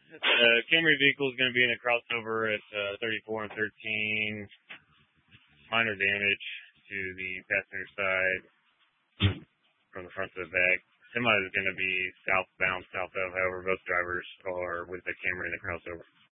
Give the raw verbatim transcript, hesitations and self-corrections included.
Uh, Camry vehicle is going to be in a crossover at uh, thirty-four and thirteen. Minor damage to the passenger side from the front to the back. Semi is going to be southbound, south of. However, both drivers are with the Camry in the crossover.